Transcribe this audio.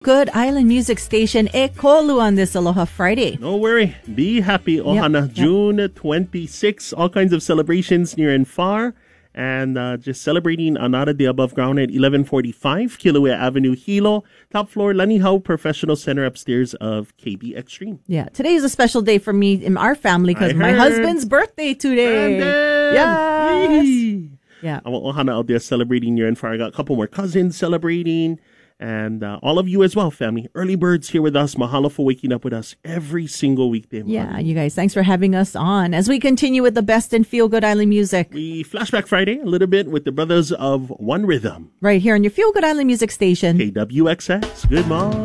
Good Island Music Station, Ekolu on this Aloha Friday. No worry. Be happy, Ohana. Yep. June 26, all kinds of celebrations near and far. And just celebrating Anara de Above Ground at 1145 Kilauea Avenue, Hilo. Top floor, Lanihau Professional Center upstairs of KB Extreme. Yeah, today is a special day for me and our family because my husband's birthday today. Brandon! Yes. Yeah. Ohana out there celebrating near and far. I got a couple more cousins celebrating. And all of you as well, family. Early birds here with us. Mahalo for waking up with us every single weekday. Yeah, you guys, thanks for having us on. As we continue with the best in Feel Good Island music. We Flashback Friday a little bit with the brothers of One Rhythm. Right here on your Feel Good Island Music Station. KWXX. Good morning.